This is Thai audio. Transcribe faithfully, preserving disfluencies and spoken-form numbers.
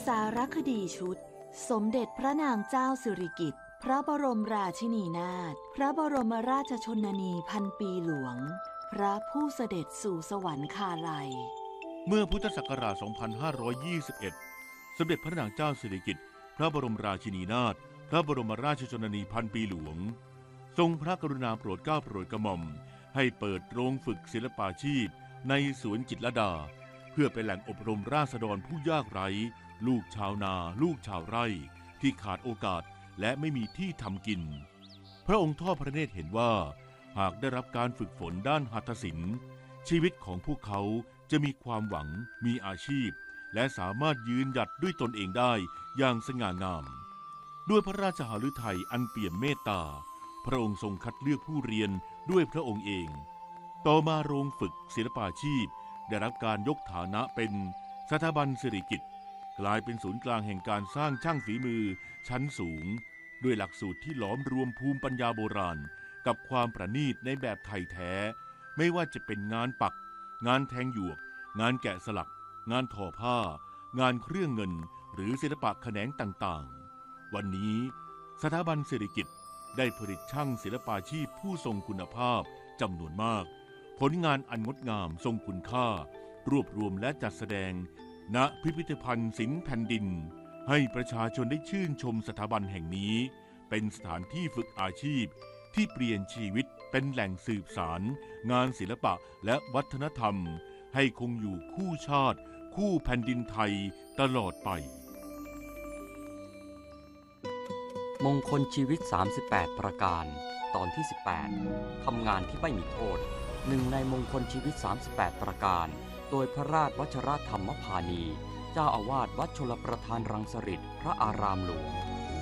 สารคดีชุดสมเด็จพระนางเจ้าสิริกิติ์พระบรมราชินีนาถพระบรมราชชนนีพันปีหลวงพระผู้เสด็จสู่สวรรคาลัยเมื่อพุทธศักราช สองพันห้าร้อยยี่สิบเอ็ด สมเด็จพระนางเจ้าสิริกิติ์พระบรมราชินีนาถพระบรมราชชนนีพันปีหลวงทรงพระกรุณาโปรดเกล้าโปรดกระหม่อมให้เปิดโรงฝึกศิลปาชีพในสวนจิตรลดาเพื่อเป็นแหล่งอบรมราษฎรผู้ยากไร้ลูกชาวนาลูกชาวไร่ที่ขาดโอกาสและไม่มีที่ทำกินพระองค์ทอดพระเนตรเห็นว่าหากได้รับการฝึกฝนด้านหัตถศิลป์ชีวิตของพวกเขาจะมีความหวังมีอาชีพและสามารถยืนหยัดด้วยตนเองได้อย่างสง่างามด้วยพระราชหฤทัยอันเปี่ยมเมตตาพระองค์ทรงคัดเลือกผู้เรียนด้วยพระองค์เองต่อมาโรงฝึกศิลปาชีพได้รับการยกฐานะเป็นสถาบันสิริกิติ์กลายเป็นศูนย์กลางแห่งการสร้างช่างฝีมือชั้นสูงด้วยหลักสูตรที่หลอมรวมภูมิปัญญาโบราณกับความประณีตในแบบไทยแท้ไม่ว่าจะเป็นงานปักงานแทงหยวกงานแกะสลักงานทอผ้างานเครื่องเงินหรือศิลปะแขนงต่างๆวันนี้สถาบันสิริกิติ์ได้ผลิตช่างศิลปาชีพผู้ทรงคุณภาพจำนวนมากผลงานอันงดงามทรงคุณค่ารวบรวมและจัดแสดงณพิพิธภัณฑ์ศิลป์แผ่นดินให้ประชาชนได้ชื่นชมสถาบันแห่งนี้เป็นสถานที่ฝึกอาชีพที่เปลี่ยนชีวิตเป็นแหล่งสืบสารงานศิลปะและวัฒนธรรมให้คงอยู่คู่ชาติคู่แผ่นดินไทยตลอดไปมงคลชีวิตสามสิบแปดประการตอนที่สิบแปดทำงานที่ไม่มีโทษหนึ่งในมงคลชีวิตสามสิบแปดประการโดยพระราชวชรธรรมพานีเจ้าอาวาสวัดชลประทานรังสฤษฎ์พระอารามหลวง